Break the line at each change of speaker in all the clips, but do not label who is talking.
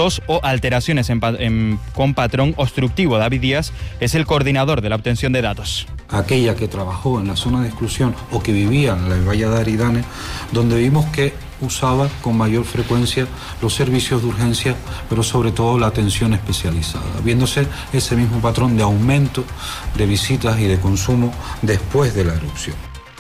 tos o alteraciones con patrón obstructivo. David Díaz es el coordinador de la obtención de datos.
Aquella que trabajó en la zona de exclusión o que vivía en la Valladaridane, donde vimos que usaba con mayor frecuencia los servicios de urgencia, pero sobre todo la atención especializada, viéndose ese mismo patrón de aumento de visitas y de consumo después de la erupción.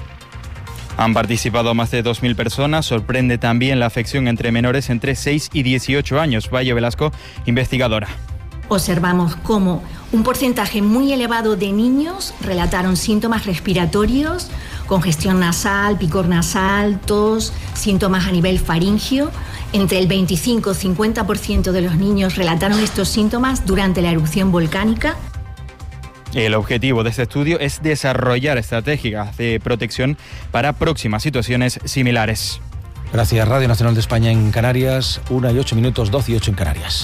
Han participado más de 2.000 personas. Sorprende también la afección entre menores entre 6 y 18 años. Valle Velasco, investigadora.
Observamos cómo un porcentaje muy elevado de niños relataron síntomas respiratorios, congestión nasal, picor nasal, tos, síntomas a nivel faríngeo. Entre el 25 y 50% de los niños relataron estos síntomas durante la erupción volcánica.
El objetivo de este estudio es desarrollar estrategias de protección para próximas situaciones similares.
Gracias. Radio Nacional de España en Canarias, 1:08, 12:08 en Canarias.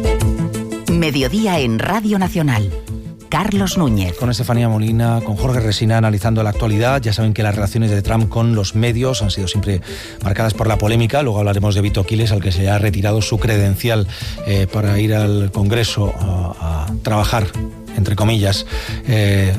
Mediodía en Radio Nacional. Carlos Núñez.
Con Estefanía Molina, con Jorge Resina analizando la actualidad. Ya saben que las relaciones de Trump con los medios han sido siempre marcadas por la polémica. Luego hablaremos de Vito Quiles, al que se ha retirado su credencial para ir al Congreso a trabajar, entre comillas, de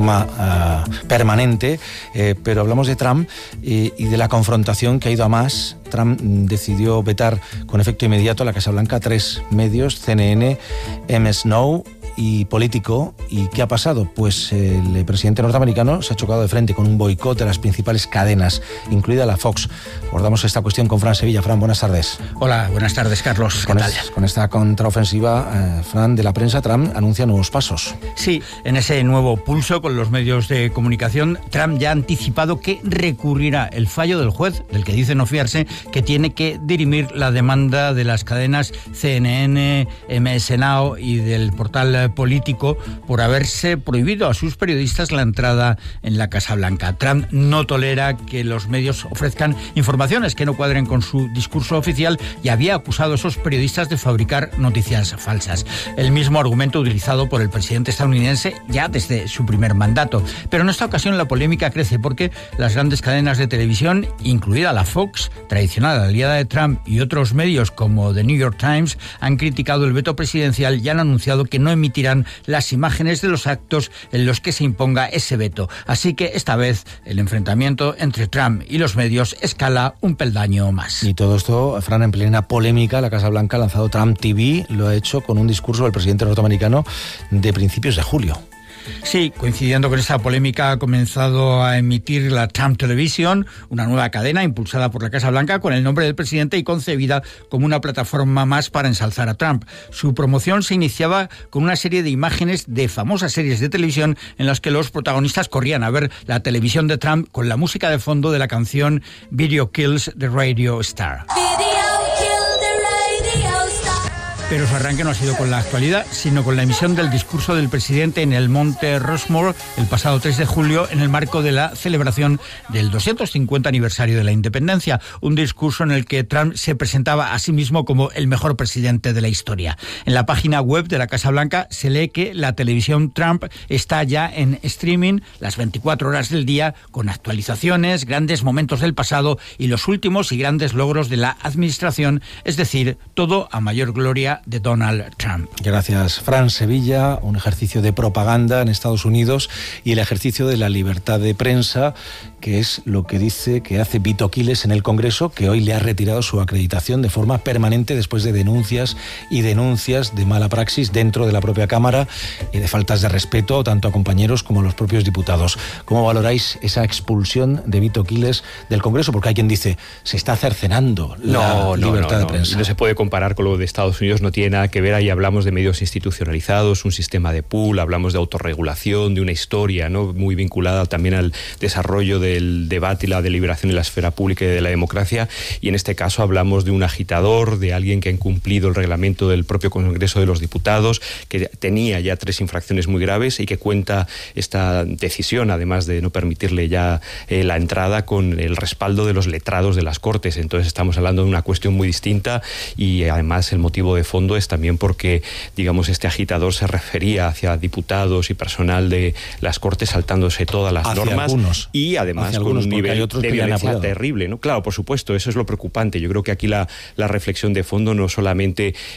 forma permanente, pero hablamos de Trump y de la confrontación que ha ido a más. Trump decidió vetar con efecto inmediato a la Casa Blanca 3 medios, CNN, MS Now y Político. ¿Y qué ha pasado? Pues el presidente norteamericano se ha chocado de frente con un boicot de las principales cadenas, incluida la Fox. Abordamos esta cuestión con Fran Sevilla. Fran, buenas tardes.
Hola, buenas tardes, Carlos. ¿Qué tal?
Con esta contraofensiva, Fran, de la prensa, Trump anuncia nuevos pasos.
Sí, en ese nuevo pulso con los medios de comunicación, Trump ya ha anticipado que recurrirá el fallo del juez, del que dice no fiarse, que tiene que dirimir la demanda de las cadenas CNN, MS Now y del portal Político por haberse prohibido a sus periodistas la entrada en la Casa Blanca. Trump no tolera que los medios ofrezcan informaciones que no cuadren con su discurso oficial y había acusado a esos periodistas de fabricar noticias falsas. El mismo argumento utilizado por el presidente estadounidense ya desde su primer mandato. Pero en esta ocasión la polémica crece porque las grandes cadenas de televisión, incluida la Fox, tradicional aliada de Trump, y otros medios como The New York Times, han criticado el veto presidencial y han anunciado que no emitirán las imágenes de los actos en los que se imponga ese veto. Así que esta vez el enfrentamiento entre Trump y los medios escala un peldaño más.
Y todo esto, Fran, en plena polémica. La Casa Blanca ha lanzado Trump TV, lo ha hecho con un discurso del presidente norteamericano de principios de julio.
Sí, coincidiendo con esta polémica, ha comenzado a emitir la Trump Television, una nueva cadena impulsada por la Casa Blanca con el nombre del presidente y concebida como una plataforma más para ensalzar a Trump. Su promoción se iniciaba con una serie de imágenes de famosas series de televisión en las que los protagonistas corrían a ver la televisión de Trump con la música de fondo de la canción Video Kills the Radio Star. Pero su arranque no ha sido con la actualidad, sino con la emisión del discurso del presidente en el Monte Rushmore el pasado 3 de julio en el marco de la celebración del 250 aniversario de la independencia. Un discurso en el que Trump se presentaba a sí mismo como el mejor presidente de la historia. En la página web de la Casa Blanca se lee que la televisión Trump está ya en streaming las 24 horas del día, con actualizaciones, grandes momentos del pasado y los últimos y grandes logros de la administración, es decir, todo a mayor gloria de Donald Trump.
Gracias, Fran Sevilla. Un ejercicio de propaganda en Estados Unidos y el ejercicio de la libertad de prensa, que es lo que dice que hace Vito Quiles en el Congreso, que hoy le ha retirado su acreditación de forma permanente después de denuncias y denuncias de mala praxis dentro de la propia Cámara y de faltas de respeto tanto a compañeros como a los propios diputados. ¿Cómo valoráis esa expulsión de Vito Quiles del Congreso? Porque hay quien dice, se está cercenando la libertad de prensa.
No se puede comparar con lo de Estados Unidos, no tiene nada que ver. Ahí hablamos de medios institucionalizados, un sistema de pool, hablamos de autorregulación, de una historia, ¿no?, muy vinculada también al desarrollo del debate y la deliberación en la esfera pública y de la democracia, y en este caso hablamos de un agitador, de alguien que ha incumplido el reglamento del propio Congreso de los Diputados, que tenía ya 3 infracciones muy graves y que cuenta esta decisión, además de no permitirle ya la entrada, con el respaldo de los letrados de las Cortes. Entonces estamos hablando de una cuestión muy distinta, y además el motivo de fondo es también porque, digamos, este agitador se refería hacia diputados y personal de las Cortes saltándose todas las normas, algunos, y además con un nivel de violencia terrible, ¿no? Claro, por supuesto, eso es lo preocupante. Yo creo que aquí la reflexión de fondo no solamente